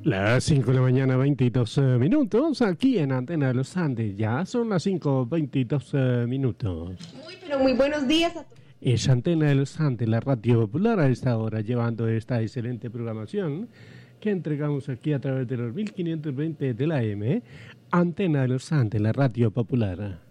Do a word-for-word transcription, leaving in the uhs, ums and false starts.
Las cinco de la mañana, veintidós minutos, aquí en Antena de los Andes. Ya son las cinco, veintidós minutos. Muy, pero muy buenos días a todos. Es Antena de los Andes, la radio popular a esta hora, llevando esta excelente programación que entregamos aquí a través de los mil quinientos veinte de la A M. Antena de los Andes, la radio popular.